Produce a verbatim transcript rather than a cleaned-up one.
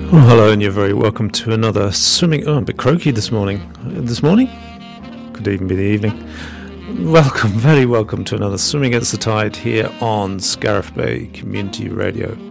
Well, hello, and you're very welcome to another swimming. Oh, I'm a bit croaky this morning. This morning? Could even be the evening. Welcome, very welcome to another Swimming Against the Tide here on Scariff Bay Community Radio.